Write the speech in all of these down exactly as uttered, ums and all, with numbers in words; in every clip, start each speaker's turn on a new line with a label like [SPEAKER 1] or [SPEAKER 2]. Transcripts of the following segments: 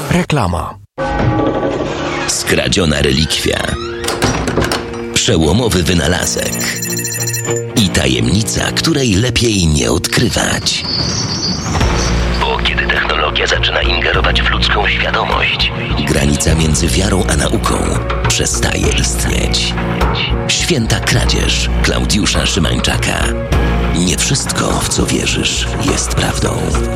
[SPEAKER 1] Reklama.
[SPEAKER 2] Skradziona relikwia. Przełomowy wynalazek. I tajemnica, której lepiej nie odkrywać. Bo kiedy technologia zaczyna ingerować w ludzką świadomość, granica między wiarą a nauką przestaje istnieć. Święta kradzież Klaudiusza Szymańczaka. Nie wszystko, w co wierzysz, jest prawdą.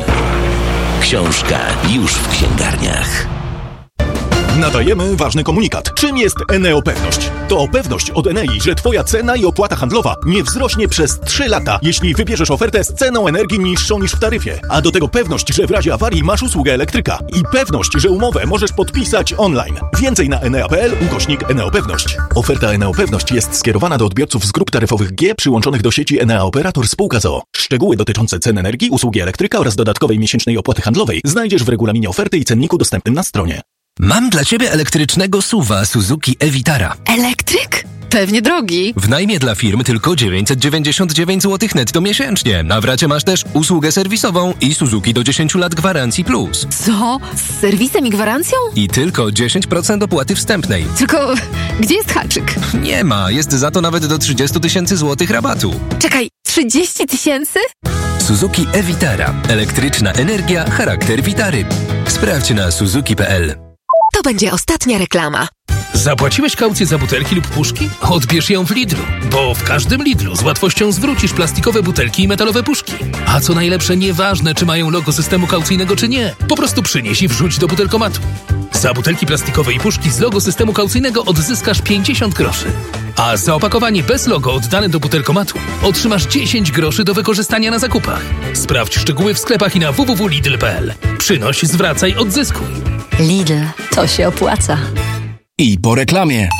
[SPEAKER 2] Książka już w księgarniach.
[SPEAKER 3] Nadajemy ważny komunikat. Czym jest Eneo Pewność? To pewność od Enei, że Twoja cena i opłata handlowa nie wzrośnie przez trzy lata, jeśli wybierzesz ofertę z ceną energii niższą niż w taryfie. A do tego pewność, że w razie awarii masz usługę elektryka. I pewność, że umowę możesz podpisać online. Więcej na enea kropka p l ukośnik Eneo Pewność. Oferta Eneo Pewność jest skierowana do odbiorców z grup taryfowych G przyłączonych do sieci Enea Operator Spółka z o o. Szczegóły dotyczące cen energii, usługi elektryka oraz dodatkowej miesięcznej opłaty handlowej znajdziesz w regulaminie oferty i cenniku dostępnym na stronie.
[SPEAKER 4] Mam dla Ciebie elektrycznego S U V-a Suzuki e-Vitara.
[SPEAKER 5] Elektryk? Pewnie drogi.
[SPEAKER 4] W najmie dla firm tylko dziewięćset dziewięćdziesiąt dziewięć złotych netto miesięcznie. Na wracie masz też usługę serwisową i Suzuki do dziesięciu lat gwarancji plus.
[SPEAKER 5] Co? Z serwisem i gwarancją?
[SPEAKER 4] I tylko dziesięć procent opłaty wstępnej.
[SPEAKER 5] Tylko gdzie jest haczyk?
[SPEAKER 4] Nie ma, jest za to nawet do trzydzieści tysięcy złotych rabatu.
[SPEAKER 5] Czekaj, trzydzieści tysięcy?
[SPEAKER 4] Suzuki e-Vitara. Elektryczna energia, charakter Vitary. Sprawdź na suzuki kropka p l.
[SPEAKER 5] To będzie ostatnia reklama.
[SPEAKER 6] Zapłaciłeś kaucję za butelki lub puszki? Odbierz ją w Lidlu, bo w każdym Lidlu z łatwością zwrócisz plastikowe butelki i metalowe puszki. A co najlepsze, nieważne czy mają logo systemu kaucyjnego czy nie, po prostu przynieś i wrzuć do butelkomatu. Za butelki plastikowe i puszki z logo systemu kaucyjnego odzyskasz pięćdziesiąt groszy. A za opakowanie bez logo oddane do butelkomatu otrzymasz dziesięć groszy do wykorzystania na zakupach. Sprawdź szczegóły w sklepach i na w w w kropka lidl kropka p l. Przynoś, zwracaj, odzyskuj.
[SPEAKER 5] Lidl, to się opłaca.
[SPEAKER 1] I po reklamie.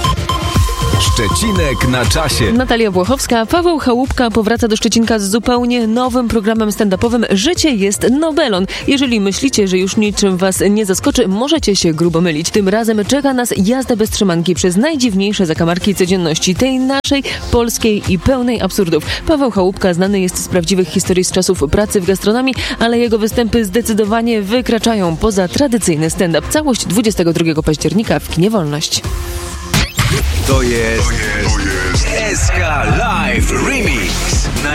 [SPEAKER 7] Szczecinek na czasie.
[SPEAKER 8] Natalia Błachowska, Paweł Chałupka powraca do Szczecinka z zupełnie nowym programem stand-upowym Życie jest Nobelon. Jeżeli myślicie, że już niczym was nie zaskoczy, możecie się grubo mylić. Tym razem czeka nas jazda bez trzymanki przez najdziwniejsze zakamarki codzienności, tej naszej, polskiej i pełnej absurdów. Paweł Chałupka znany jest z prawdziwych historii z czasów pracy w gastronomii, ale jego występy zdecydowanie wykraczają poza tradycyjny stand-up. Całość dwudziestego drugiego października w kinie Wolność.
[SPEAKER 7] To jest, to jest S K Live Remix.